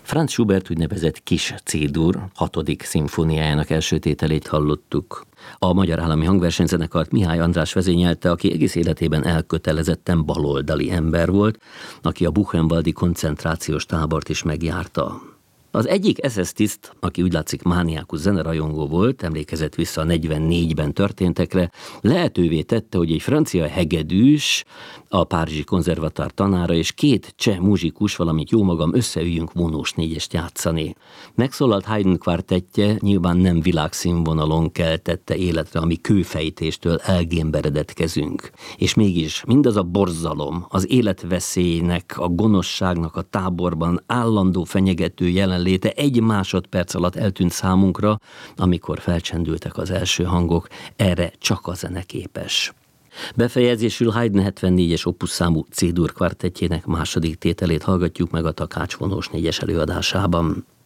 Franz Schubert úgynevezett kis C-dur 6. szimfóniájának első tételét hallottuk. A Magyar Állami Hangversenyzenekart Mihály András vezényelte, aki egész életében elkötelezetten baloldali ember volt, aki a Buchenwaldi koncentrációs tábort is megjárta. Az egyik SS tiszt, aki úgy látszik mániákus zenerajongó volt, emlékezett vissza a 44-ben történtekre, lehetővé tette, hogy egy francia hegedűs, a párizsi konzervatár tanára és 2 cseh muzsikus, valamint jómagam összeüljünk vonós négyest játszani. Megszólalt Haydn kvártettje nyilván nem világszínvonalon keltette életre, ami kőfejtéstől elgémberedett kezünk. És mégis mindaz a borzalom, az életveszélynek, a gonoszságnak a táborban állandó fenyegető jelenléte egy másodperc alatt eltűnt számunkra, amikor felcsendültek az első hangok, erre csak a zene képes. Befejezésül Haydn 74-es opus számú C-dur kvartettjének második tételét hallgatjuk meg a Takács vonós négyes előadásában.